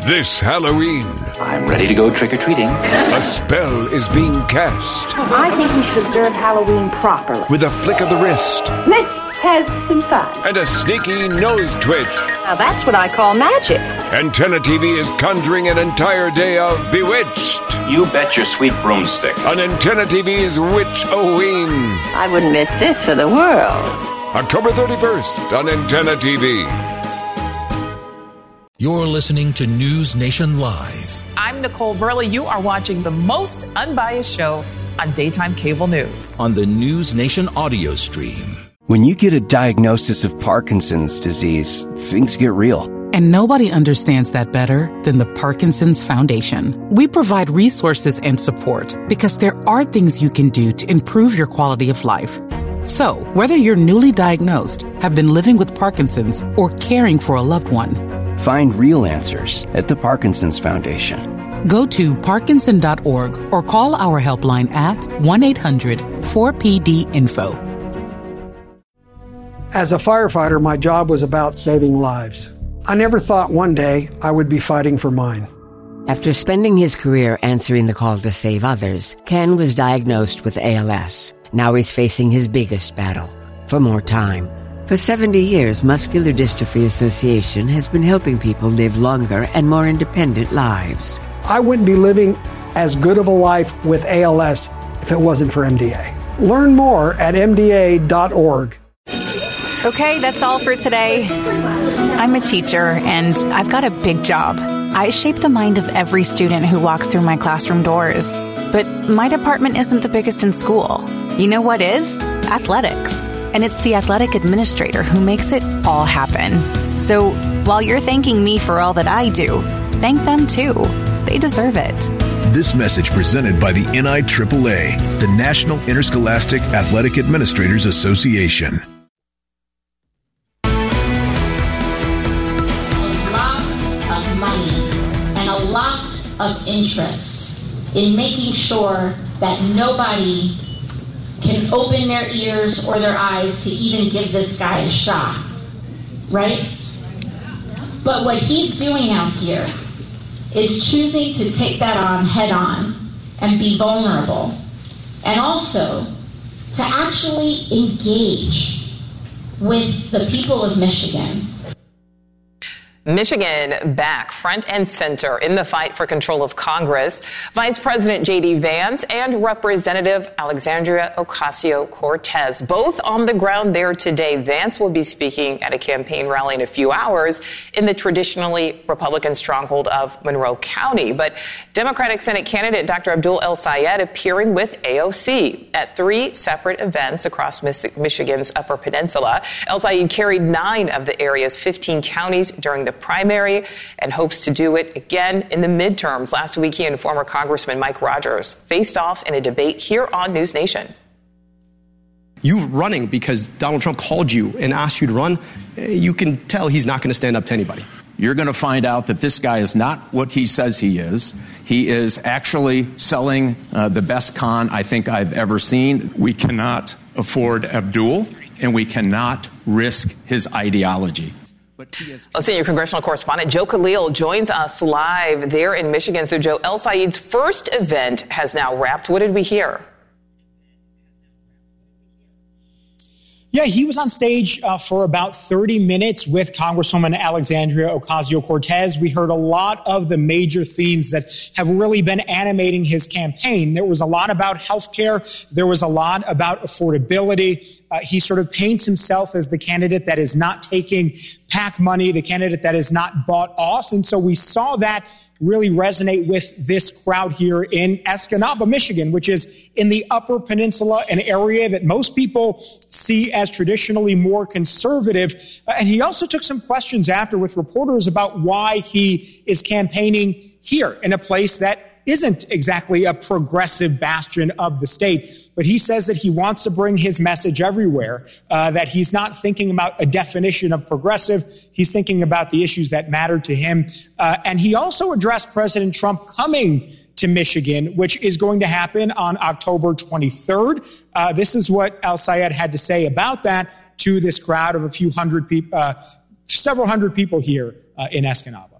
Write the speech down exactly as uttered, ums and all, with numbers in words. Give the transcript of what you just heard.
This Halloween, I'm ready to go trick-or-treating. a spell is being cast I think we should observe Halloween properly. with a flick of the wrist Let's have some fun. and a sneaky nose twitch. Now that's what I call magic. Antenna T V is conjuring an entire day of Bewitched You bet your sweet broomstick. on Antenna T V's Witch-O-Ween. I wouldn't miss this for the world. October thirty-first on Antenna T V. You're listening to News Nation Live. I'm Nicole Burley. You are watching the most unbiased show on daytime cable news. On the News Nation audio stream. When you get a diagnosis of Parkinson's disease, things get real. And nobody understands that better than the Parkinson's Foundation. We provide resources and support because there are things you can do to improve your quality of life. So, whether you're newly diagnosed, have been living with Parkinson's, or caring for a loved one, Find real answers at the Parkinson's Foundation. go to parkinson dot org or call our helpline at one eight hundred four P D info. As a firefighter, my job was about saving lives. I never thought one day I would be fighting for mine. After spending his career answering the call to save others, Ken was diagnosed with A L S. Now he's facing his biggest battle, for more time. For seventy years, Muscular Dystrophy Association has been helping people live longer and more independent lives. I wouldn't be living as good of a life with A L S if it wasn't for M D A. Learn more at M D A dot org. Okay, that's all for today. I'm a teacher, and I've got a big job. I shape the mind of every student who walks through my classroom doors. But my department isn't the biggest in school. You know what is? Athletics. And it's the athletic administrator who makes it all happen. So while you're thanking me for all that I do, thank them too. They deserve it. This message presented by the N I triple A, the National Interscholastic Athletic Administrators Association. Of money and a lot of interest in making sure that nobody can open their ears or their eyes to even give this guy a shot, right? But what he's doing out here is choosing to take that on head on and be vulnerable, and also to actually engage with the people of Michigan. Michigan back front and center in the fight for control of Congress. Vice President J D Vance and Representative Alexandria Ocasio-Cortez both on the ground there today. Vance will be speaking at a campaign rally in a few hours in the traditionally Republican stronghold of Monroe County. But Democratic Senate candidate Doctor Abdul El-Sayed appearing with A O C at three separate events across Michigan's Upper Peninsula. El-Sayed carried nine of the area's fifteen counties during the primary and hopes to do it again in the midterms. Last week, he and former Congressman Mike Rogers faced off in a debate here on News Nation. You running because Donald Trump called you and asked you to run, you can tell he's not going to stand up to anybody. You're going to find out that this guy is not what he says he is. He is actually selling uh, the best con I think I've ever seen. We cannot afford Abdul, and we cannot risk his ideology. Well, senior congressional correspondent Joe Khalil joins us live there in Michigan. So, Joe, El-Sayed's first event has now wrapped. What did we hear? Yeah, he was on stage uh, for about thirty minutes with Congresswoman Alexandria Ocasio-Cortez. We heard a lot of the major themes that have really been animating his campaign. There was a lot about health care. There was a lot about affordability. Uh, he sort of paints himself as the candidate that is not taking PAC money, the candidate that is not bought off. And so we saw that really resonate with this crowd here in Escanaba, Michigan, which is in the Upper Peninsula, an area that most people see as traditionally more conservative. Uh, and he also took some questions after with reporters about why he is campaigning here in a place that isn't exactly a progressive bastion of the state. But he says that he wants to bring his message everywhere, uh, that he's not thinking about a definition of progressive. He's thinking about the issues that matter to him. Uh, and he also addressed President Trump coming to Michigan, which is going to happen on October twenty-third. Uh, this is what El-Sayed had to say about that to this crowd of a few hundred people, uh, several hundred people here uh, in Escanaba.